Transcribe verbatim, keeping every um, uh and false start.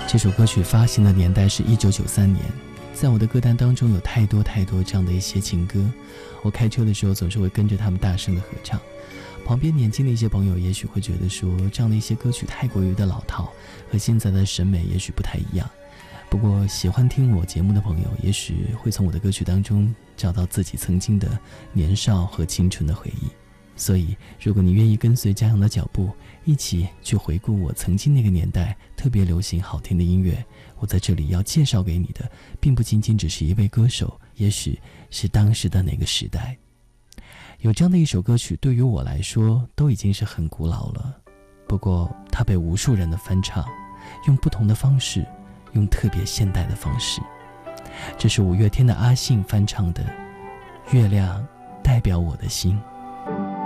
这首歌曲发行的年代是一九九三年，在我的歌单当中有太多太多这样的一些情歌，我开车的时候总是会跟着他们大声的合唱。旁边年轻的一些朋友也许会觉得说，这样的一些歌曲太过于的老套，和现在的审美也许不太一样。不过喜欢听我节目的朋友也许会从我的歌曲当中找到自己曾经的年少和青春的回忆。所以如果你愿意跟随嘉阳的脚步，一起去回顾我曾经那个年代特别流行好听的音乐，我在这里要介绍给你的并不仅仅只是一位歌手，也许是当时的那个时代。有这样的一首歌曲对于我来说都已经是很古老了，不过它被无数人的翻唱，用不同的方式，用特别现代的方式。这是五月天的阿信翻唱的《月亮代表我的心》。